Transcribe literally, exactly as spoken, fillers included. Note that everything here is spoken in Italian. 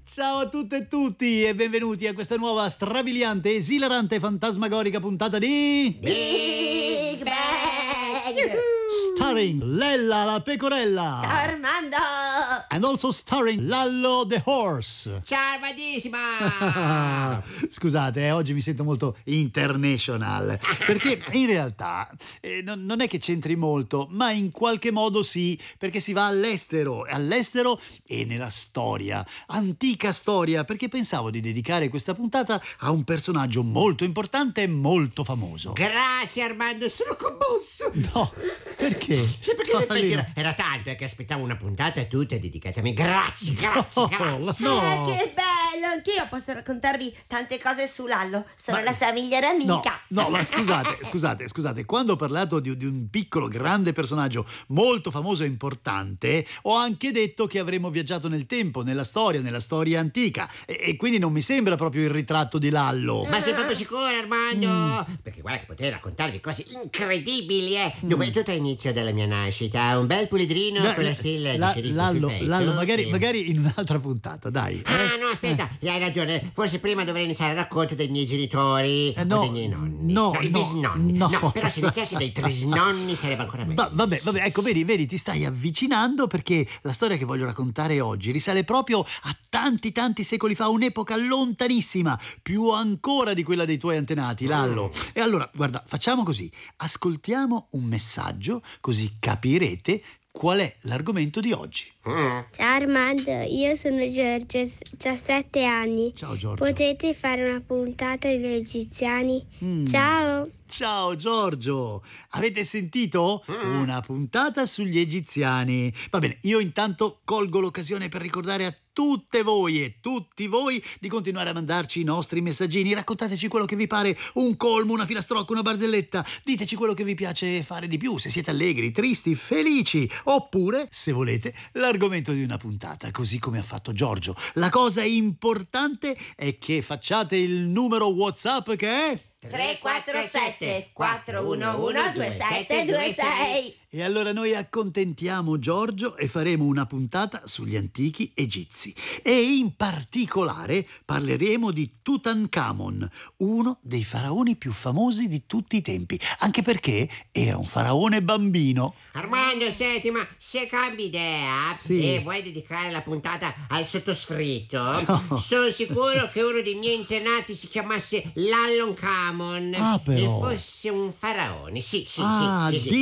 Ciao a tutte e tutti e benvenuti a questa nuova strabiliante, esilarante e fantasmagorica puntata di Big Bang! Starring Lella la pecorella. Ciao Armando! And also starring Lallo the horse. Ciao Armandissima! Scusate, eh, oggi mi sento molto international, perché in realtà eh, non, non è che c'entri molto, ma in qualche modo sì, perché si va all'estero, all'estero e nella storia, antica storia, perché pensavo di dedicare questa puntata a un personaggio molto importante e molto famoso. Grazie Armando, sono commosso! No, perché? Sì, perché in effetti era, era tanto che aspettavo una puntata tutta dedicata a me. Grazie, grazie, No, grazie! no. Eh, che bello! Anch'io posso raccontarvi tante cose su Lallo. Sono Ma- la sua migliore amica. No, no, ma scusate, scusate, scusate, quando ho parlato di, di un piccolo, grande personaggio molto famoso e importante, ho anche detto che avremmo viaggiato nel tempo, nella storia, nella storia antica, e, e quindi non mi sembra proprio il ritratto di Lallo. Ma sei proprio sicuro Armando? Mm. Perché guarda che potrei raccontarvi cose incredibili, eh! Dove tutto inizio dalla mia nascita, un bel puledrino Da- con la stella la- di sceriffo Lallo, sul petto. Lallo, magari, e- magari in un'altra puntata, dai. eh? Ah no, aspetta, hai ragione. Forse prima dovrei iniziare il racconto dei miei genitori Eh, no, o dei miei nonni. no, i no, bisnonni. no. Però se iniziassi dai trisnonni sarebbe ancora meglio. Va- vabbè, vabbè, ecco, vedi, vedi, ti stai avvicinando perché la storia che voglio raccontare oggi risale proprio a tanti, tanti secoli fa, un'epoca lontanissima, più ancora di quella dei tuoi antenati, Lallo. E allora, guarda, facciamo così, ascoltiamo un messaggio, così capirete qual è l'argomento di oggi. Mm. Ciao Armando, io sono Giorgio, ho sette anni. Ciao Giorgio. Potete fare una puntata degli egiziani? Mm. Ciao! Ciao Giorgio, avete sentito? Una puntata sugli egiziani. Va bene, io intanto colgo l'occasione per ricordare a tutte voi e tutti voi di continuare a mandarci i nostri messaggini. Raccontateci quello che vi pare, un colmo, una filastrocca, una barzelletta. Diteci quello che vi piace fare di più, se siete allegri, tristi, felici, oppure, se volete, l'argomento di una puntata, così come ha fatto Giorgio. La cosa importante è che facciate il numero WhatsApp che è... tre quattro sette quattro uno uno due sette due sei. E allora noi accontentiamo Giorgio e faremo una puntata sugli antichi egizi. E in particolare parleremo di Tutankhamon, uno dei faraoni più famosi di tutti i tempi, anche perché era un faraone bambino. Armando, senti, ma se cambi idea Sì. e vuoi dedicare la puntata al sottoscritto, No. sono sicuro che uno dei miei antenati si chiamasse Lallon Camon Ah, però. e fosse un faraone. Sì, sì, Ah, sì, sì, sì.